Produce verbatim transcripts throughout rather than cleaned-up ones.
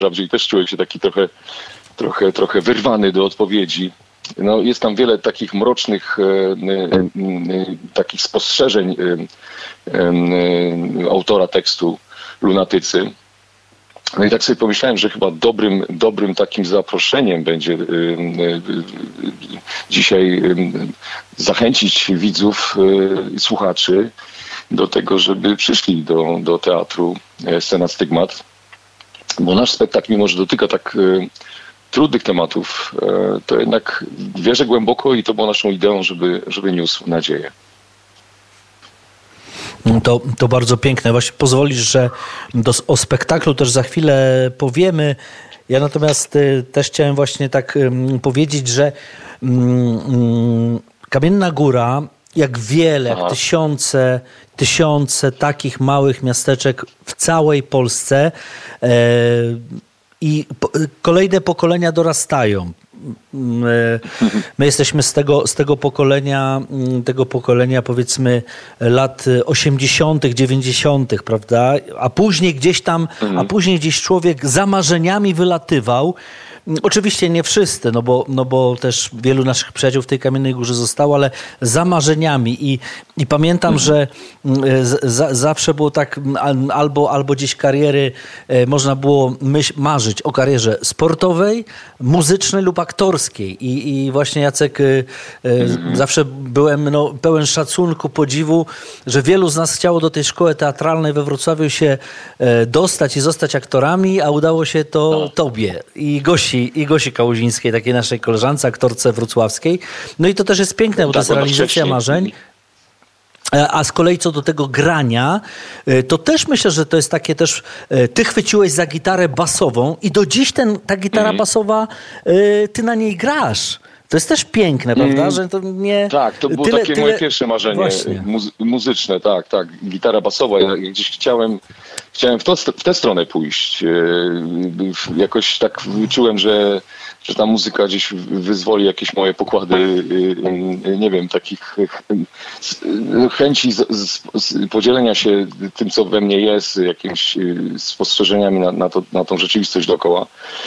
wprawdzie też człowiek się taki trochę, trochę, trochę wyrwany do odpowiedzi. No, jest tam wiele takich mrocznych e, e, e, takich spostrzeżeń e, e, autora tekstu Lunatycy. No i tak sobie pomyślałem, że chyba dobrym, dobrym takim zaproszeniem będzie y, y, y, dzisiaj y, zachęcić widzów i y, słuchaczy do tego, żeby przyszli do, do teatru Scena Stygmat, bo nasz spektakl, mimo że dotyka tak y, trudnych tematów, y, to jednak wierzę głęboko i to było naszą ideą, żeby, żeby niósł nadzieję. To, to bardzo piękne. Właśnie pozwolisz, że do, o spektaklu też za chwilę powiemy. Ja natomiast y, też chciałem właśnie tak y, powiedzieć, że y, y, Kamienna Góra, jak wiele, jak tysiące, tysiące takich małych miasteczek w całej Polsce y, i po, kolejne pokolenia dorastają. My, my jesteśmy z tego, z tego pokolenia, tego pokolenia powiedzmy lat osiemdziesiątych, dziewięćdziesiątych, prawda? A później gdzieś tam, mhm. a później gdzieś człowiek za marzeniami wylatywał. Oczywiście nie wszyscy, no bo, no bo też wielu naszych przyjaciół w tej Kamiennej Górze zostało, ale za marzeniami. I, i pamiętam, mhm. że z, zawsze było tak, albo, albo gdzieś kariery można było myśl, marzyć o karierze sportowej, muzycznej lub aktorskiej. I, i właśnie Jacek, mhm. zawsze byłem no, pełen szacunku, podziwu, że wielu z nas chciało do tej szkoły teatralnej we Wrocławiu się dostać i zostać aktorami, a udało się to no. tobie i Gosi i Gosi Kałuzińskiej, takiej naszej koleżance, aktorce wrocławskiej. No i to też jest piękne, bo to jest realizacja marzeń. A z kolei co do tego grania, to też myślę, że to jest takie też, ty chwyciłeś za gitarę basową i do dziś ten, ta gitara mm. basowa, ty na niej grasz. To jest też piękne, prawda? Mm. Że to nie... Tak, to było tyle, takie tyle... moje pierwsze marzenie muzy- muzyczne, tak, tak. Gitara basowa. Ja gdzieś chciałem, chciałem w, to, w tę stronę pójść. Jakoś tak czułem, że, że ta muzyka gdzieś wyzwoli jakieś moje pokłady, nie wiem, takich chęci z, z, z podzielenia się tym, co we mnie jest, jakimiś spostrzeżeniami na, na, to, na tą rzeczywistość dookoła.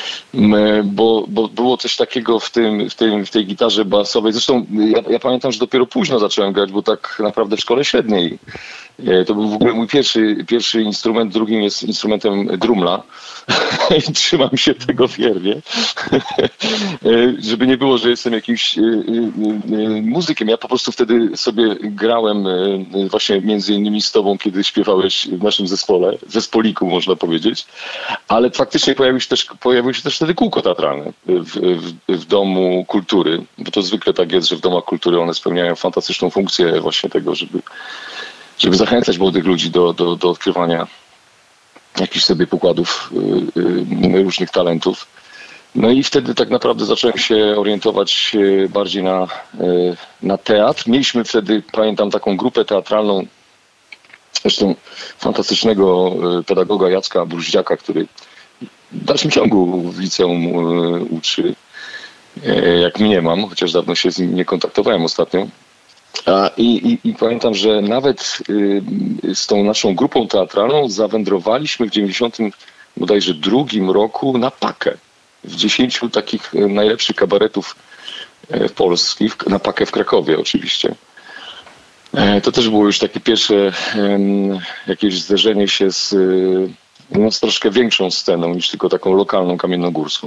Bo, bo było coś takiego w tym, w tym w tej gitarze basowej. Zresztą ja, ja pamiętam, że dopiero późno zacząłem grać, bo tak naprawdę w szkole średniej. To był w ogóle mój pierwszy, pierwszy instrument, drugim jest instrumentem drumla. I trzymam się tego wiernie. Żeby nie było, że jestem jakimś muzykiem. Ja po prostu wtedy sobie grałem właśnie między innymi z tobą, kiedy śpiewałeś w naszym zespole, zespoliku można powiedzieć. Ale faktycznie pojawiło się też, pojawiło się też wtedy kółko teatralne w, w, w Domu Kultury. Bo to zwykle tak jest, że w domach kultury one spełniają fantastyczną funkcję właśnie tego, żeby żeby zachęcać młodych ludzi do, do, do odkrywania jakichś sobie pokładów y, y, różnych talentów. No i wtedy tak naprawdę zacząłem się orientować bardziej na, y, na teatr. Mieliśmy wtedy, pamiętam, taką grupę teatralną, zresztą fantastycznego pedagoga Jacka Bruździaka, który w dalszym ciągu w liceum y, uczy, y, jak mnie mam, chociaż dawno się z nim nie kontaktowałem ostatnio. A, i, i, I pamiętam, że nawet y, z tą naszą grupą teatralną zawędrowaliśmy w dziewięćdziesiątym bodajże drugim roku na Pakę. W dziesięciu takich y, najlepszych kabaretów y, polskich, na Pakę w Krakowie oczywiście. Y, to też było już takie pierwsze y, jakieś zderzenie się z, y, no, z troszkę większą sceną niż tylko taką lokalną kamiennogórską.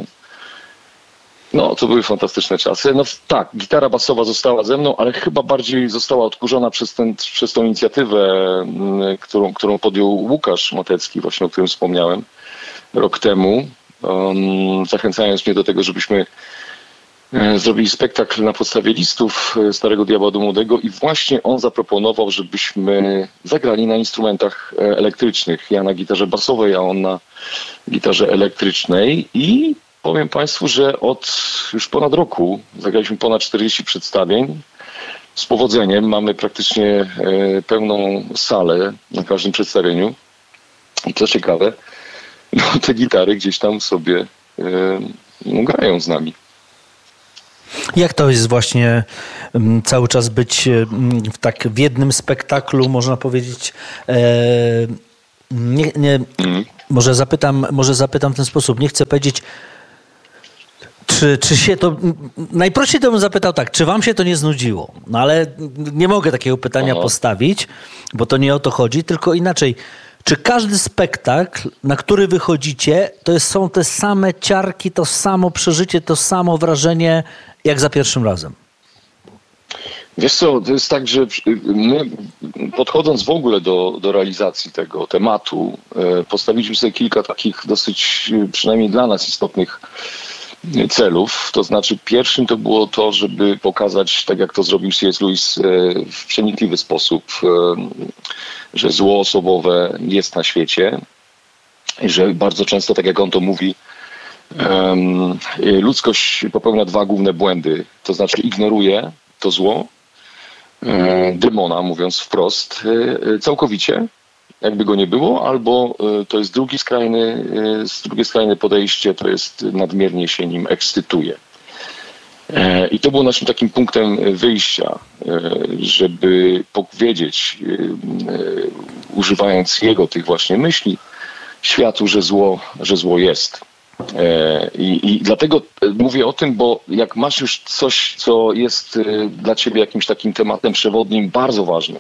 No, to były fantastyczne czasy. No tak, gitara basowa została ze mną, ale chyba bardziej została odkurzona przez, ten, przez tą inicjatywę, którą, którą podjął Łukasz Matecki, właśnie o którym wspomniałem rok temu, um, zachęcając mnie do tego, żebyśmy e, zrobili spektakl na podstawie listów Starego Diabła do Młodego i właśnie on zaproponował, żebyśmy zagrali na instrumentach elektrycznych. Ja na gitarze basowej, a on na gitarze elektrycznej i powiem Państwu, że od już ponad roku zagraliśmy ponad czterdzieści przedstawień. Z powodzeniem mamy praktycznie e, pełną salę na każdym przedstawieniu. I co ciekawe, no, te gitary gdzieś tam sobie e, no, grają z nami. Jak to jest właśnie m, cały czas być m, w tak w jednym spektaklu, można powiedzieć, e, nie, nie, Może zapytam, może zapytam w ten sposób. Nie chcę powiedzieć, czy, czy się to... Najprościej to bym zapytał tak, czy wam się to nie znudziło? No ale nie mogę takiego pytania Aha. postawić, bo to nie o to chodzi, tylko inaczej. Czy każdy spektakl, na który wychodzicie, to jest, są te same ciarki, to samo przeżycie, to samo wrażenie, jak za pierwszym razem? Wiesz co, to jest tak, że my podchodząc w ogóle do, do realizacji tego tematu, postawiliśmy sobie kilka takich dosyć, przynajmniej dla nas istotnych celów. To znaczy pierwszym to było to, żeby pokazać, tak jak to zrobił C S. Lewis w przenikliwy sposób, że zło osobowe jest na świecie i że bardzo często, tak jak on to mówi, ludzkość popełnia dwa główne błędy. To znaczy ignoruje to zło, demona, mówiąc wprost, całkowicie, jakby go nie było, albo to jest drugi skrajny, drugie skrajne podejście, to jest nadmiernie się nim ekscytuje. I to było naszym takim punktem wyjścia, żeby powiedzieć, używając jego tych właśnie myśli, światu, że zło, że zło jest. I, I dlatego mówię o tym, bo jak masz już coś, co jest dla ciebie jakimś takim tematem przewodnim, bardzo ważnym,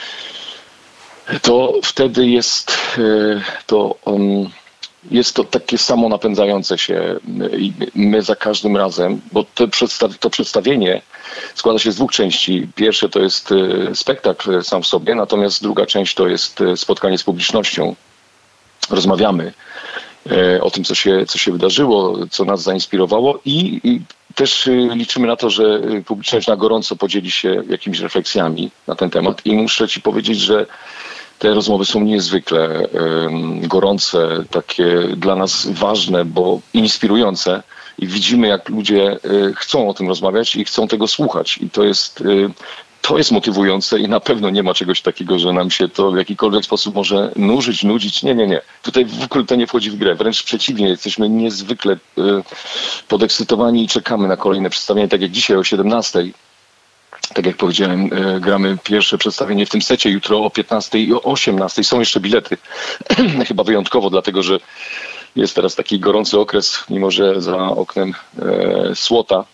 to wtedy jest to, jest to takie samo napędzające się i my za każdym razem, bo to, przedstaw, to przedstawienie składa się z dwóch części. Pierwsze to jest spektakl sam w sobie, natomiast druga część to jest spotkanie z publicznością. Rozmawiamy o tym, co się, co się wydarzyło, co nas zainspirowało i, i też liczymy na to, że publiczność na gorąco podzieli się jakimiś refleksjami na ten temat i muszę ci powiedzieć, że te rozmowy są niezwykle um, gorące, takie dla nas ważne, bo inspirujące i widzimy, jak ludzie y, chcą o tym rozmawiać i chcą tego słuchać i to jest... Y, To jest motywujące i na pewno nie ma czegoś takiego, że nam się to w jakikolwiek sposób może nużyć, nudzić. Nie, nie, nie. Tutaj w ogóle to nie wchodzi w grę. Wręcz przeciwnie, jesteśmy niezwykle y, podekscytowani i czekamy na kolejne przedstawienie. Tak jak dzisiaj o siedemnastej. Tak jak powiedziałem, y, gramy pierwsze przedstawienie w tym secie. Jutro o piętnastej i o osiemnastej. Są jeszcze bilety. Chyba wyjątkowo, dlatego że jest teraz taki gorący okres, mimo że za oknem y, słota.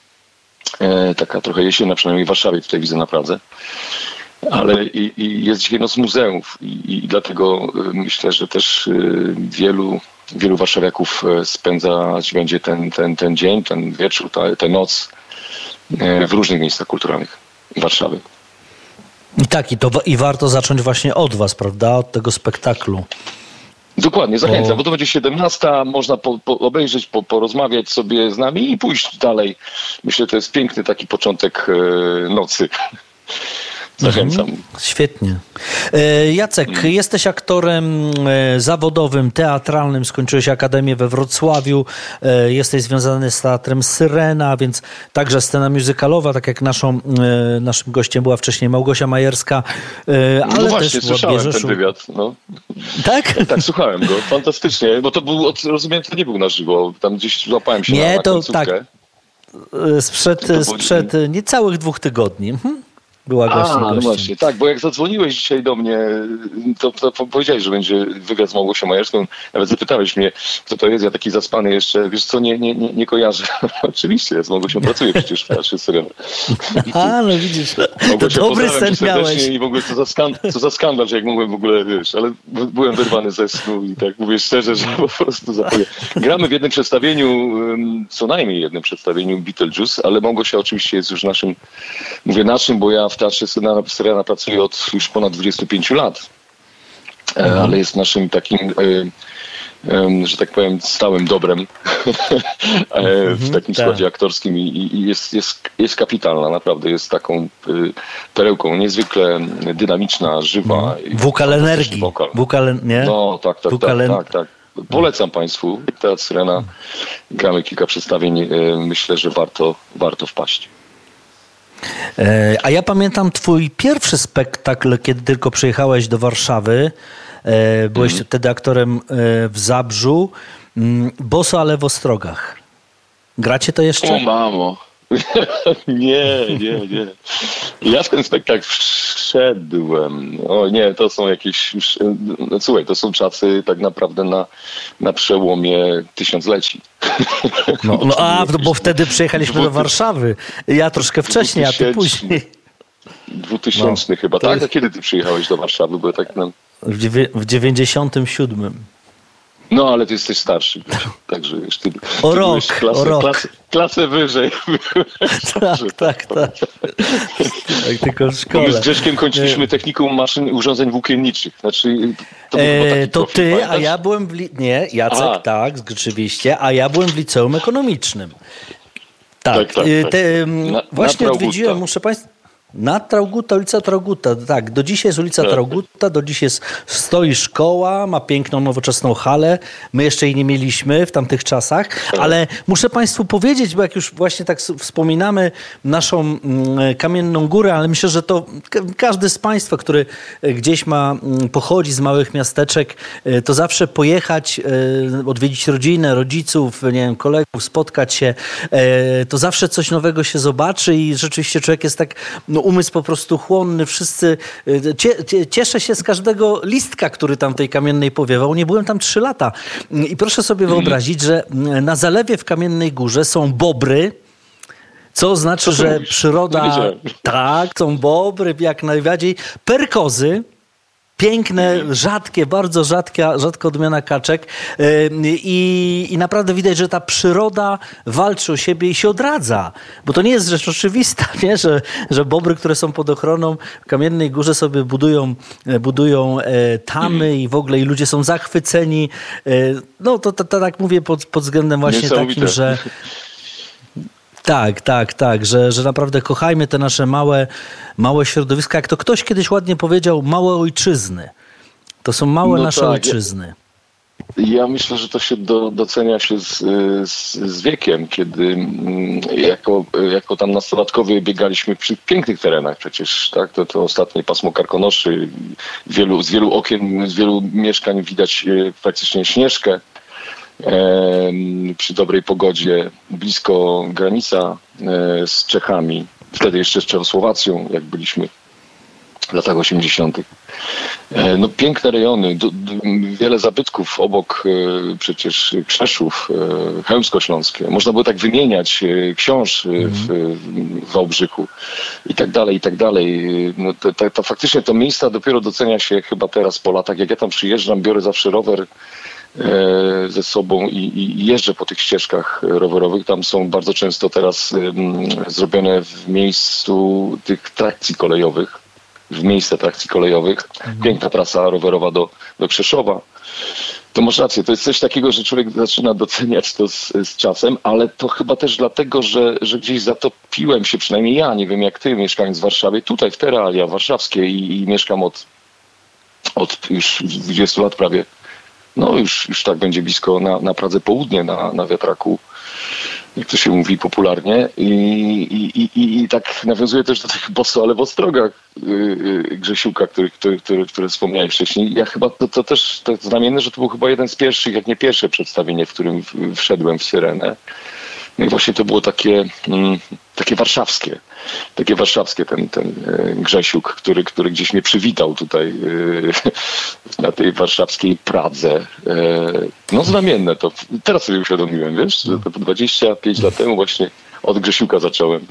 Taka trochę jesienna, przynajmniej w Warszawie, tutaj widzę na Pradze. Ale i, i jest dzisiaj noc muzeów i, i dlatego myślę, że też wielu, wielu warszawiaków spędzać będzie ten, ten, ten dzień, ten wieczór, ta, tę noc w różnych miejscach kulturalnych Warszawy. I tak, i, to, i warto zacząć właśnie od was, prawda? Od tego spektaklu. Dokładnie, zachęcam, bo to będzie siedemnasta, można po, po obejrzeć, po, porozmawiać sobie z nami i pójść dalej. Myślę, że to jest piękny taki początek e, nocy. Zachęcam. Mhm, świetnie. Jacek, hmm. jesteś aktorem zawodowym, teatralnym, skończyłeś akademię we Wrocławiu, jesteś związany z teatrem Syrena, więc także scena musicalowa, tak jak naszą, naszym gościem była wcześniej Małgosia Majerska, ale no właśnie, też słyszałem bierzesz... ten wywiad. No. Tak? Tak, słuchałem go, fantastycznie, bo to był, rozumiem, to nie był na żywo, tam gdzieś złapałem się nie, na, na to końcówkę. tak, sprzed, sprzed niecałych dwóch tygodni. Mhm. Była gościem. A, no właśnie, tak, bo jak zadzwoniłeś dzisiaj do mnie, to, to, to powiedziałeś, że będzie wywiad z Małgosią Majerską, nawet zapytałeś mnie, kto to jest, ja taki zaspany jeszcze, wiesz co, nie, nie, nie, nie kojarzę. Oczywiście, ja z Małgosią pracuję przecież w Teatrze Syrena. A, no widzisz, Małgosia, to dobry sen miałeś. I w ogóle co za, skandal, co za skandal, że jak mogłem w ogóle, wiesz, ale byłem wyrwany ze snu i tak mówię szczerze, że po prostu zapomnę. Gramy w jednym przedstawieniu, co najmniej jednym przedstawieniu Beetlejuice, ale Małgosia oczywiście jest już naszym, mówię naszym, bo ja w Teatrze Syrena, Syrena pracuje od już ponad dwudziestu pięciu lat, mhm. ale jest naszym takim, że tak powiem, stałym dobrem w takim składzie aktorskim i, i jest, jest, jest kapitalna, naprawdę jest taką perełką, niezwykle dynamiczna, żywa. Wokal energii. Wokal. Wokal, nie? No tak, tak, tak, tak, tak. Polecam Państwu Teatr Syrena. Gramy kilka przedstawień. Myślę, że warto, warto wpaść. A ja pamiętam twój pierwszy spektakl, kiedy tylko przyjechałeś do Warszawy. Byłeś mm. wtedy aktorem w Zabrzu. Boso, ale w Ostrogach. Gracie to jeszcze? O mamo. nie, nie, nie. Ja w ten spektakl wyszedłem. O nie, to są jakieś już... No, słuchaj, to są czasy tak naprawdę na, na przełomie tysiącleci. No, no a, bo wtedy przyjechaliśmy do Warszawy. Ja troszkę wcześniej, a ty później. dwutysięczny no, chyba, tak? Jest... A kiedy ty przyjechałeś do Warszawy? Bo tak nam... W dziewięćdziesiątym siódmym. No, ale ty jesteś starszy, także już ty, o ty rok, klasę, o rok. Klasę, klasę wyżej. tak, tak, tak. tak tylko w szkole. My z Grzeszkiem kończyliśmy technikum maszyn i urządzeń włókienniczych. Znaczy, to e, to profil, ty, pamiętasz? A ja byłem w... Li... Nie, Jacek, a. tak, rzeczywiście, a ja byłem w liceum ekonomicznym. Tak, tak, tak, tak. Te, na, właśnie na odwiedziłem, muszę państwa... Na Traugutta, ulica Traugutta, tak, do dzisiaj jest ulica tak. Traugutta, do dziś jest, stoi szkoła, ma piękną, nowoczesną halę, my jeszcze jej nie mieliśmy w tamtych czasach, tak. ale muszę państwu powiedzieć, bo jak już właśnie tak wspominamy naszą mm, Kamienną Górę, ale myślę, że to każdy z państwa, który gdzieś ma, pochodzi z małych miasteczek, to zawsze pojechać, odwiedzić rodzinę, rodziców, nie wiem, kolegów, spotkać się, to zawsze coś nowego się zobaczy i rzeczywiście człowiek jest tak, no, umysł po prostu chłonny, wszyscy... Cieszę się z każdego listka, który tam tej Kamiennej powiewał. Nie byłem tam trzy lata. I proszę sobie wyobrazić, że na zalewie w Kamiennej Górze są bobry, co znaczy, że przyroda... Tak, są bobry jak najbardziej. Perkozy, piękne, rzadkie, bardzo rzadka, rzadka odmiana kaczek I, i naprawdę widać, że ta przyroda walczy o siebie i się odradza. Bo to nie jest rzecz oczywista, nie? Że, że bobry, które są pod ochroną w Kamiennej Górze sobie budują, budują tamy i w ogóle i ludzie są zachwyceni. No to, to, to tak mówię pod, pod względem właśnie takim, że... Tak, tak, tak, że, że naprawdę kochajmy te nasze małe, małe środowiska. Jak to ktoś kiedyś ładnie powiedział, małe ojczyzny. To są małe no nasze tak. ojczyzny. Ja myślę, że to się do, docenia się z, z, z wiekiem, kiedy jako, jako tam nastolatkowie biegaliśmy przy pięknych terenach przecież, tak? To, to ostatnie pasmo Karkonoszy, wielu, z wielu okien, z wielu mieszkań widać praktycznie Śnieżkę. Przy dobrej pogodzie, blisko granica z Czechami, wtedy jeszcze z Czechosłowacją, jak byliśmy w latach osiemdziesiątych. No piękne rejony, do, do, wiele zabytków obok przecież Krzeszów, Chełmsko-Śląskie. Można było tak wymieniać książ w, w Wałbrzychu i tak dalej, i tak dalej. No to, to, to faktycznie to miejsca dopiero docenia się chyba teraz po latach. Jak ja tam przyjeżdżam, biorę zawsze rower ze sobą i, i jeżdżę po tych ścieżkach rowerowych. Tam są bardzo często teraz um, zrobione w miejscu tych trakcji kolejowych, w miejsce trakcji kolejowych. Piękna trasa rowerowa do, do Krzeszowa. To masz rację, to jest coś takiego, że człowiek zaczyna doceniać to z, z czasem, ale to chyba też dlatego, że, że gdzieś zatopiłem się, przynajmniej ja, nie wiem jak ty, mieszkając w Warszawie, tutaj w te realia warszawskie i, i mieszkam od, od już dwudziestu lat prawie. No już, już tak będzie blisko na, na Pradze Południe, na, na wiatraku, jak to się mówi popularnie. I, i, i, i tak nawiązuję też do tych boso, ale w ostrogach yy, Grzesiuka, który, który, który, który wspomniałeś wcześniej. Ja chyba to, to też to znamienne, że to był chyba jeden z pierwszych, jak nie pierwsze przedstawienie, w którym w, wszedłem w Syrenę. No i właśnie to było takie, mm, takie warszawskie, takie warszawskie ten, ten Grzesiuk, który, który gdzieś mnie przywitał tutaj yy, na tej warszawskiej Pradze. Yy, no znamienne to. Teraz sobie uświadomiłem, wiesz, że to dwadzieścia pięć lat temu właśnie od Grzesiuka zacząłem.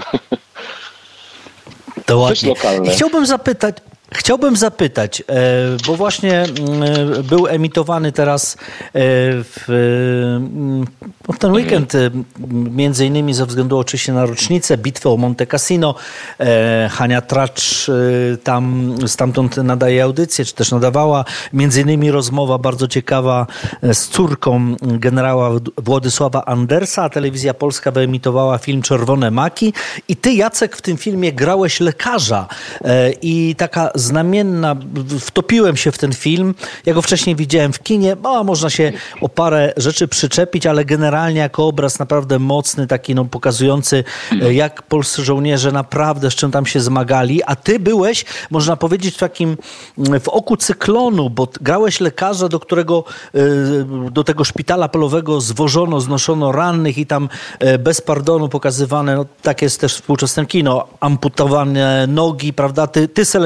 To ładnie. Chciałbym zapytać, Chciałbym zapytać, bo właśnie był emitowany teraz w, w ten weekend, między innymi ze względu oczywiście na rocznicę bitwy o Monte Cassino. Hania Tracz tam stamtąd nadaje audycję, czy też nadawała. Między innymi rozmowa bardzo ciekawa z córką generała Władysława Andersa. Telewizja Polska wyemitowała film Czerwone Maki i ty, Jacek, w tym filmie grałeś lekarza i taka znamienna, wtopiłem się w ten film. Ja go wcześniej widziałem w kinie. O, można się o parę rzeczy przyczepić, ale generalnie jako obraz naprawdę mocny, taki no, pokazujący, jak polscy żołnierze naprawdę z czym tam się zmagali. A ty byłeś, można powiedzieć, w takim w oku cyklonu, bo grałeś lekarza, do którego do tego szpitala polowego zwożono, znoszono rannych i tam bez pardonu pokazywane, no tak jest też współczesne kino, amputowane nogi, prawda? Ty, ty selekcjonowałeś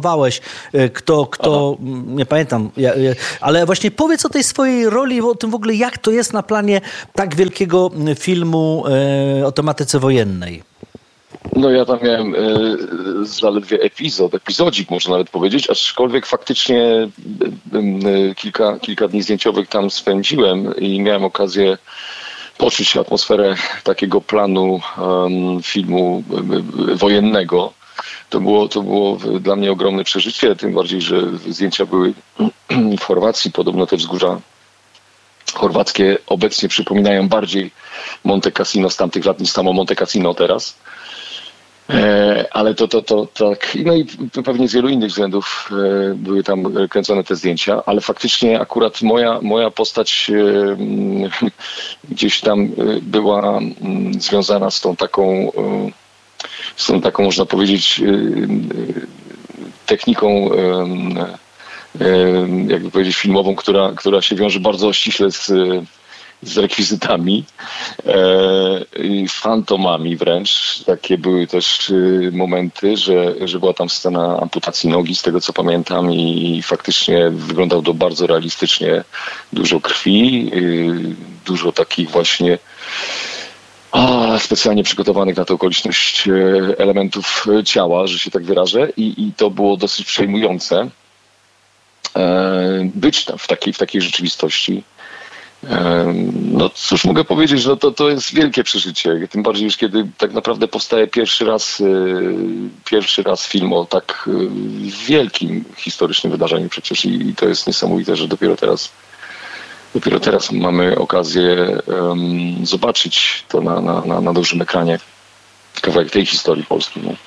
reżyserowałeś, kto, kto nie pamiętam, ale właśnie powiedz o tej swojej roli, o tym w ogóle, jak to jest na planie tak wielkiego filmu o tematyce wojennej. No ja tam miałem y, zaledwie epizod, epizodzik można nawet powiedzieć, aczkolwiek faktycznie y, y, kilka, kilka dni zdjęciowych tam spędziłem i miałem okazję poczuć atmosferę takiego planu um, filmu y, wojennego. To było, to było dla mnie ogromne przeżycie, tym bardziej, że zdjęcia były w Chorwacji, podobno te wzgórza chorwackie obecnie przypominają bardziej Monte Cassino z tamtych lat niż samo Monte Cassino teraz. E, ale to, to, to tak, no i pewnie z wielu innych względów e, były tam kręcone te zdjęcia, ale faktycznie akurat moja, moja postać e, gdzieś tam była m, związana z tą taką, e, z tą taką, można powiedzieć, e, techniką, e, e, jakby powiedzieć, filmową, która, która się wiąże bardzo ściśle z z rekwizytami, e, fantomami wręcz. Takie były też y, momenty, że, że była tam scena amputacji nogi, z tego co pamiętam, i, i faktycznie wyglądał to bardzo realistycznie. Dużo krwi, y, dużo takich właśnie a, specjalnie przygotowanych na tę okoliczność y, elementów ciała, że się tak wyrażę, i, i to było dosyć przejmujące e, być tam w takiej, w takiej rzeczywistości. No cóż mogę powiedzieć, że to, to jest wielkie przeżycie, tym bardziej już kiedy tak naprawdę powstaje pierwszy raz pierwszy raz film o tak wielkim historycznym wydarzeniu przecież, i to jest niesamowite, że dopiero teraz dopiero teraz mamy okazję um, zobaczyć to na, na, na, na dużym ekranie, kawałek tej historii polskiej. No.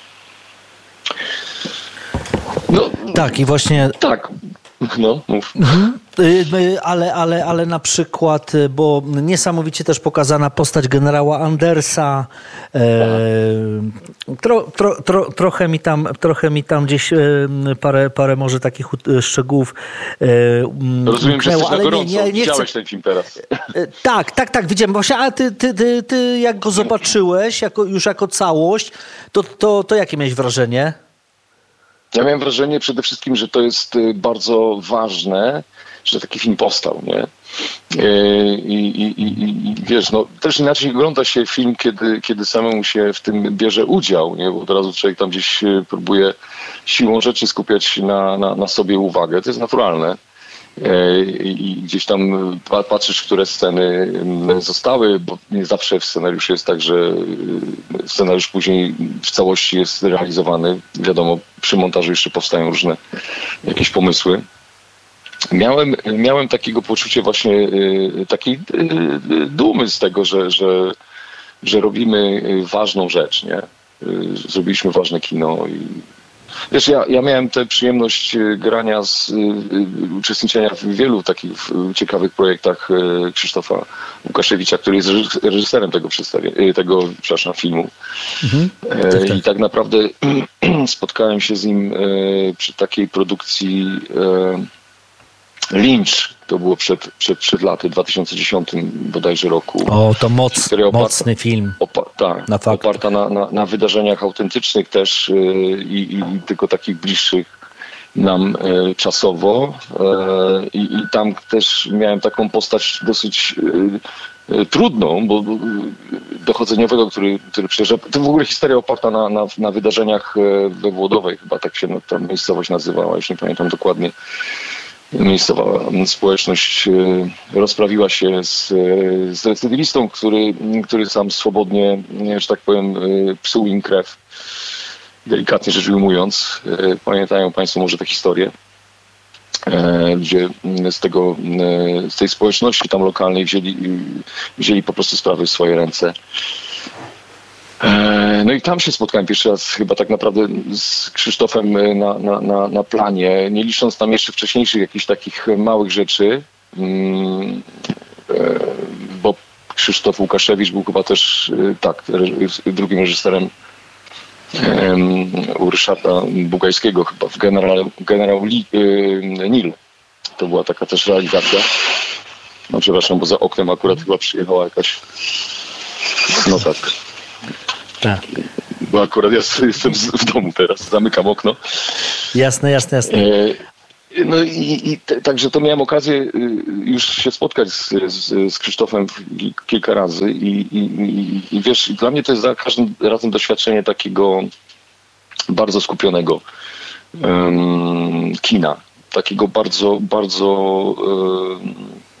No, tak i właśnie... Tak. No, mów. Mhm. Ale, ale, ale na przykład, bo niesamowicie też pokazana postać generała Andersa, e, tro, tro, tro, trochę, mi tam, trochę mi tam gdzieś e, parę, parę może takich szczegółów e, Rozumiem, że jesteś ale na gorąco. nie, nie, nie Widziałeś chcę... ten film teraz. E, tak, tak, tak, widziałem. Właśnie, a ty, ty, ty, ty jak go zobaczyłeś jako, już jako całość, to, to, to jakie miałeś wrażenie? Ja miałem wrażenie przede wszystkim, że to jest bardzo ważne, że taki film powstał, nie? I, i, i, i wiesz, no też inaczej ogląda się film, kiedy, kiedy samemu się w tym bierze udział, nie? Bo od razu człowiek tam gdzieś próbuje siłą rzeczy skupiać na, na, na sobie uwagę. To jest naturalne. I gdzieś tam patrzysz, które sceny zostały, bo nie zawsze w scenariuszu jest tak, że scenariusz później w całości jest realizowany. Wiadomo, przy montażu jeszcze powstają różne jakieś pomysły. Miałem, miałem takiego poczucia właśnie takiej dumy z tego, że, że, że robimy ważną rzecz, nie? Zrobiliśmy ważne kino i wiesz, ja, ja miałem tę przyjemność grania, z, uczestniczenia w wielu takich ciekawych projektach Krzysztofa Łukaszewicza, który jest reżyserem tego, tego przepraszam, filmu. Mhm, tak, tak. I tak naprawdę spotkałem się z nim przy takiej produkcji Lynch. To było przed, przed, przed laty, dwa tysiące dziesiątym bodajże roku. O, to moc, oparta, mocny film. Opa, tak, na oparta na, na, na wydarzeniach autentycznych też yy, i, i tylko takich bliższych nam yy, czasowo. Yy, i, I tam też miałem taką postać dosyć yy, yy, trudną, bo yy, dochodzeniowego, który, który przyjeżdża. To w ogóle historia oparta na, na, na wydarzeniach yy, we Włodowej, chyba tak się ta miejscowość nazywała, już nie pamiętam dokładnie. Miejscowa społeczność rozprawiła się z, z recydywistą, który, który sam swobodnie, że tak powiem, psuł im krew, delikatnie rzecz ujmując. Pamiętają Państwo może tę historię, gdzie z, tego, z tej społeczności tam lokalnej wzięli, wzięli po prostu sprawy w swoje ręce. No i tam się spotkałem pierwszy raz chyba tak naprawdę z Krzysztofem na, na, na, na planie, nie licząc tam jeszcze wcześniejszych jakichś takich małych rzeczy, bo Krzysztof Łukaszewicz był chyba też tak drugim reżyserem u Ryszarda Bugajskiego chyba w General, General Nil. To była taka też realizacja. No przepraszam, bo za oknem akurat chyba przyjechała jakaś, no tak. Tak. bo akurat ja jestem w domu teraz, zamykam okno. Jasne, jasne, jasne. No i, i te, także to miałem okazję już się spotkać z, z, z Krzysztofem kilka razy i, i, i wiesz, dla mnie to jest za każdym razem doświadczenie takiego bardzo skupionego um, kina. Takiego bardzo, bardzo um,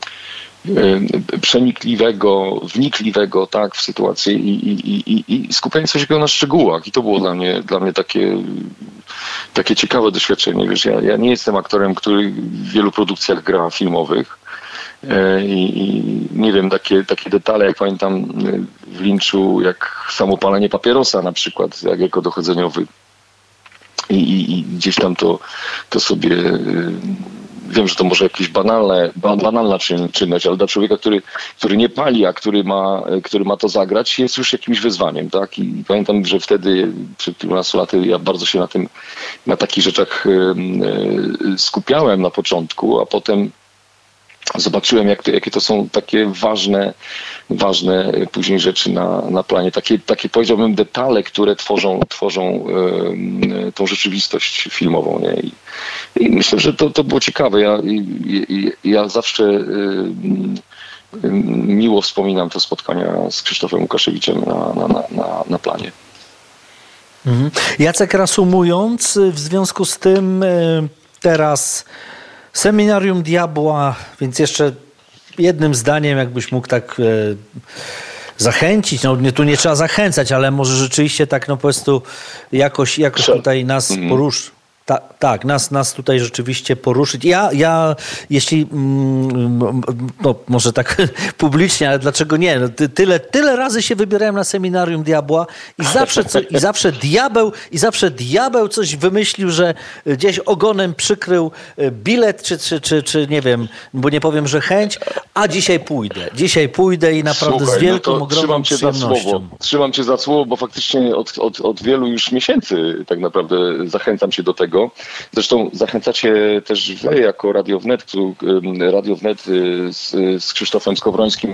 przenikliwego, wnikliwego, tak, w sytuację i, i, i, i skupiając się na szczegółach. I to było dla mnie, dla mnie takie, takie ciekawe doświadczenie. Wiesz, ja, ja nie jestem aktorem, który w wielu produkcjach gra filmowych. I, i nie wiem, takie, takie detale, jak pamiętam w Lynchu, jak samopalenie papierosa na przykład, jak jako dochodzeniowy. I, i, i gdzieś tam to, to sobie... Wiem, że to może jakieś banalne, banalna czynność, ale dla człowieka, który, który nie pali, a który ma, który ma to zagrać, jest już jakimś wyzwaniem, tak? I pamiętam, że wtedy przed kilkunastu laty ja bardzo się na tym, na takich rzeczach skupiałem na początku, a potem zobaczyłem, jak to, jakie to są takie ważne, ważne później rzeczy na, na planie. Takie, takie, powiedziałbym, detale, które tworzą, tworzą y, tą rzeczywistość filmową. Nie? I, i myślę, że to, to było ciekawe. Ja, i, ja zawsze y, y, miło wspominam te spotkania z Krzysztofem Łukaszewiczem na, na, na, na, na planie. Mhm. Jacek, reasumując, w związku z tym y, teraz Seminarium Diabła, więc jeszcze jednym zdaniem, jakbyś mógł tak e, zachęcić, no nie, tu nie trzeba zachęcać, ale może rzeczywiście tak no po prostu jakoś, jakoś tutaj nas mm. porusz. Ta, tak, nas, nas tutaj rzeczywiście poruszyć. Ja, ja jeśli, no może tak publicznie, ale dlaczego nie? No, ty, tyle, tyle razy się wybierałem na Seminarium Diabła i zawsze, co, i zawsze diabeł, i zawsze diabeł coś wymyślił, że gdzieś ogonem przykrył bilet, czy, czy, czy, czy nie wiem, bo nie powiem, że chęć, a dzisiaj pójdę. Dzisiaj pójdę i naprawdę Słuchaj, z wielką, no ogromną trzymam cię przyjemnością. Za słowo. Trzymam cię za słowo, bo faktycznie od, od, od wielu już miesięcy tak naprawdę zachęcam cię do tego. Zresztą zachęcacie też wy jako Radio Wnet, Radio Wnet z, z Krzysztofem Skowrońskim,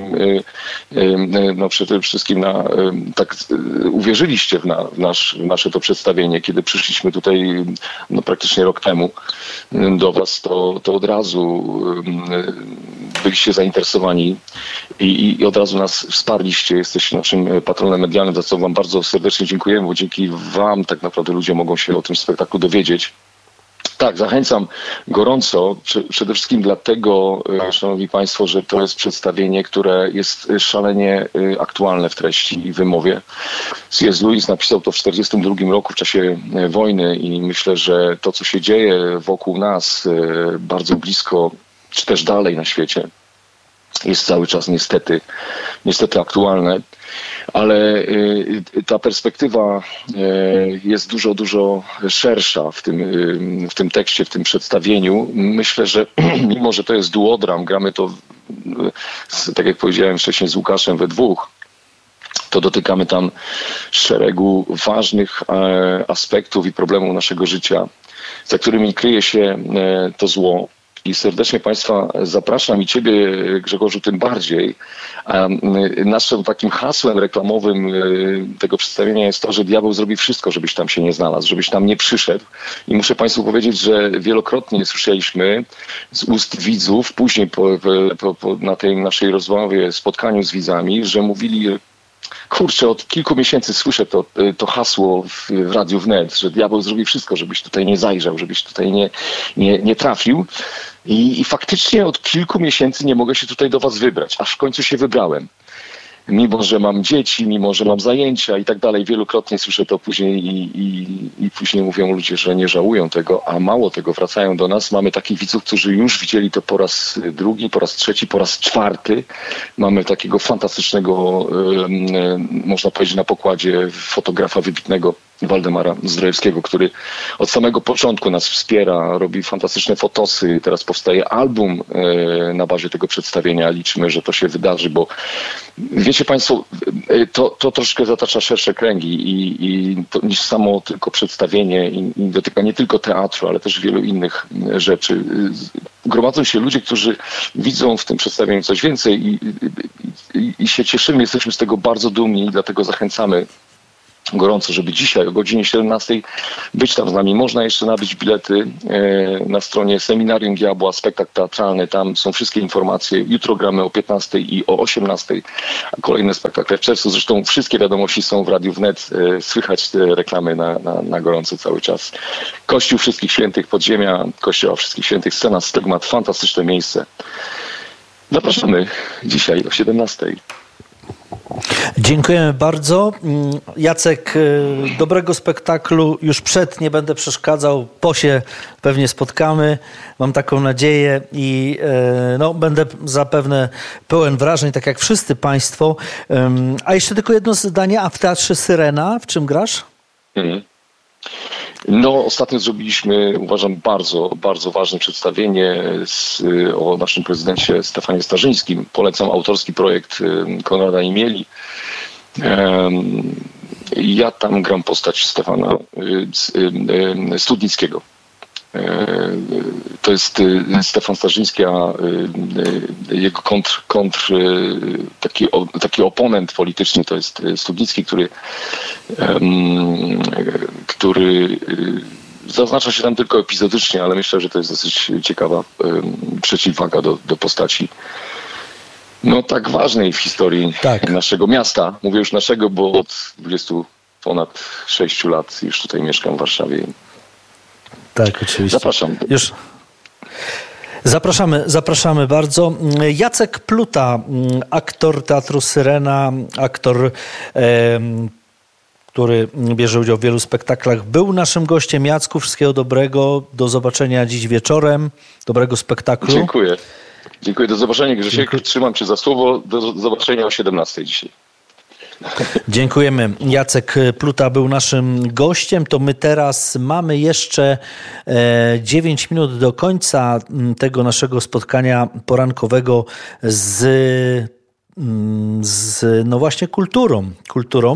no przede wszystkim na, tak uwierzyliście w, na, w, nasz, w nasze to przedstawienie. Kiedy przyszliśmy tutaj no, praktycznie rok temu do was, to, to od razu byliście zainteresowani i, i od razu nas wsparliście. Jesteście naszym patronem medialnym, za co wam bardzo serdecznie dziękujemy, bo dzięki wam tak naprawdę ludzie mogą się o tym spektaklu dowiedzieć. Tak, zachęcam gorąco, przede wszystkim dlatego, szanowni państwo, że to jest przedstawienie, które jest szalenie aktualne w treści i wymowie. C S. Lewis napisał to w tysiąc dziewięćset czterdziestym drugim roku w czasie wojny i myślę, że to, co się dzieje wokół nas, bardzo blisko, czy też dalej na świecie, jest cały czas niestety, niestety aktualne. Ale ta perspektywa jest dużo, dużo szersza w tym, w tym tekście, w tym przedstawieniu. Myślę, że mimo, że to jest duodram, gramy to, tak jak powiedziałem wcześniej, z Łukaszem we dwóch, to dotykamy tam szeregu ważnych aspektów i problemów naszego życia, za którymi kryje się to zło. I serdecznie Państwa zapraszam i Ciebie, Grzegorzu, tym bardziej. A naszym takim hasłem reklamowym tego przedstawienia jest to, że diabeł zrobi wszystko, żebyś tam się nie znalazł, żebyś tam nie przyszedł. I muszę Państwu powiedzieć, że wielokrotnie słyszeliśmy z ust widzów, później po, po, po, na tej naszej rozmowie, spotkaniu z widzami, że mówili: kurczę, od kilku miesięcy słyszę to, to hasło w, w Radiu Wnet, że diabeł zrobi wszystko, żebyś tutaj nie zajrzał, żebyś tutaj nie, nie, nie trafił. I, I faktycznie od kilku miesięcy nie mogę się tutaj do was wybrać, aż w końcu się wybrałem. Mimo, że mam dzieci, mimo, że mam zajęcia i tak dalej, wielokrotnie słyszę to później i, i, i później mówią ludzie, że nie żałują tego, a mało tego, wracają do nas. Mamy takich widzów, którzy już widzieli to po raz drugi, po raz trzeci, po raz czwarty. Mamy takiego fantastycznego, można powiedzieć, na pokładzie fotografa wybitnego, Waldemara Zdrojewskiego, który od samego początku nas wspiera, robi fantastyczne fotosy. Teraz powstaje album na bazie tego przedstawienia. Liczymy, że to się wydarzy, bo wiecie Państwo, to, to troszkę zatacza szersze kręgi i, i to niż samo tylko przedstawienie i, i dotyka nie tylko teatru, ale też wielu innych rzeczy. Gromadzą się ludzie, którzy widzą w tym przedstawieniu coś więcej i, i, i się cieszymy, jesteśmy z tego bardzo dumni i dlatego zachęcamy gorąco, żeby dzisiaj o godzinie siedemnastej być tam z nami. Można jeszcze nabyć bilety na stronie Seminarium Diabła, spektakl teatralny. Tam są wszystkie informacje. Jutro gramy o piętnastej i o osiemnastej, a kolejne spektakle w czerwcu. Zresztą wszystkie wiadomości są w Radiu Wnet. Słychać te reklamy na, na, na gorąco cały czas. Kościół Wszystkich Świętych, podziemia Kościoła Wszystkich Świętych, scena Stygmat, fantastyczne miejsce. Zapraszamy dzisiaj o siedemnastej. Dziękujemy bardzo. Jacek, dobrego spektaklu. Już przed nie będę przeszkadzał. Po się pewnie spotkamy. Mam taką nadzieję i no, będę zapewne pełen wrażeń, tak jak wszyscy państwo. A jeszcze tylko jedno zdanie. A w Teatrze Syrena w czym grasz? Mhm. No, ostatnio zrobiliśmy, uważam, bardzo, bardzo ważne przedstawienie z, o naszym prezydencie Stefanie Starzyńskim. Polecam autorski projekt Konrada Imieli. Ja tam gram postać Stefana Studnickiego. To jest Stefan Starzyński, a jego kontr, kontr taki, taki oponent polityczny to jest Studnicki, który, który zaznacza się tam tylko epizodycznie, ale myślę, że to jest dosyć ciekawa przeciwwaga do, do postaci no tak ważnej w historii tak. naszego miasta. Mówię już naszego, bo od dwudziestu ponad sześciu lat już tutaj mieszkam w Warszawie. Tak, oczywiście. Zapraszam. Już. Zapraszamy, zapraszamy bardzo. Jacek Pluta, aktor Teatru Syrena, aktor, e, który bierze udział w wielu spektaklach, był naszym gościem. Jacku, wszystkiego dobrego. Do zobaczenia dziś wieczorem. Dobrego spektaklu. Dziękuję. Dziękuję. Do zobaczenia, Grzesiek. Dziękuję. Trzymam cię za słowo. Do zobaczenia o siedemnastej dzisiaj. Dziękujemy. Jacek Pluta był naszym gościem. To my teraz mamy jeszcze dziewięć minut do końca tego naszego spotkania porankowego z, z no właśnie kulturą, kulturą,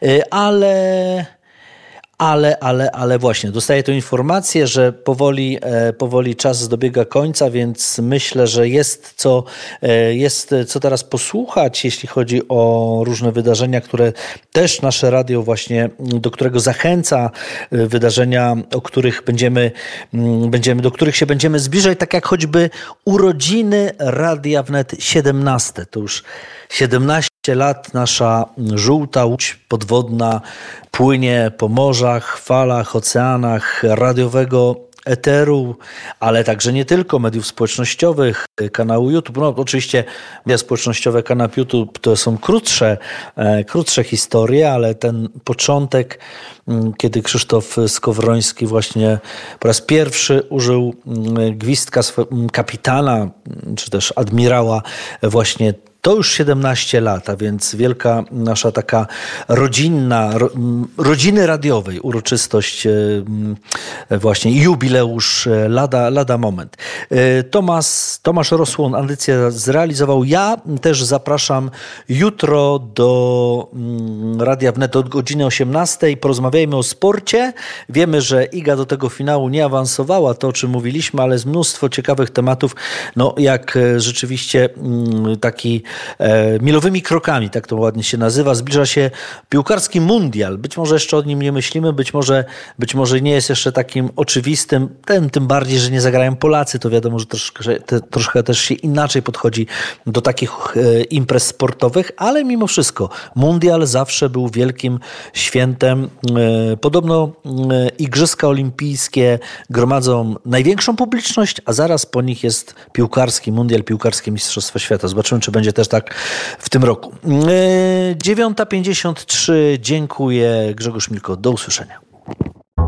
ale... Ale, ale, ale właśnie, dostaję tę informację, że powoli, powoli czas dobiega końca, więc myślę, że jest co, jest co teraz posłuchać, jeśli chodzi o różne wydarzenia, które też nasze radio właśnie, do którego zachęca, wydarzenia, o których będziemy, będziemy, do których się będziemy zbliżać, tak jak choćby urodziny Radia Wnet siedemnaste. To już siedemnaście lat nasza żółta łódź podwodna płynie po morzach, falach, oceanach radiowego eteru, ale także nie tylko, mediów społecznościowych, kanału YouTube. No oczywiście media społecznościowe, kanał YouTube to są krótsze, e, krótsze historie, ale ten początek, kiedy Krzysztof Skowroński właśnie po raz pierwszy użył gwizdka kapitana, czy też admirała właśnie, to już siedemnaście lat, a więc wielka nasza taka rodzinna, ro, rodziny radiowej uroczystość, właśnie jubileusz lada, lada moment. Tomasz, Tomasz Rosłon audycję zrealizował. Ja też zapraszam jutro do Radia Wnet od godziny osiemnastej. Porozmawiajmy o sporcie. Wiemy, że Iga do tego finału nie awansowała, to o czym mówiliśmy, ale jest mnóstwo ciekawych tematów, no jak rzeczywiście taki milowymi krokami, tak to ładnie się nazywa, zbliża się piłkarski mundial. Być może jeszcze o nim nie myślimy, być może, być może nie jest jeszcze takim oczywistym, ten, tym bardziej, że nie zagrają Polacy, to wiadomo, że troszkę, te, troszkę też się inaczej podchodzi do takich e, imprez sportowych, ale mimo wszystko mundial zawsze był wielkim świętem. E, podobno e, Igrzyska Olimpijskie gromadzą największą publiczność, a zaraz po nich jest piłkarski mundial, piłkarskie Mistrzostwa Świata. Zobaczymy, czy będzie też tak w tym roku. dziewiąta pięćdziesiąt trzy. Dziękuję. Grzegorz Milko. Do usłyszenia.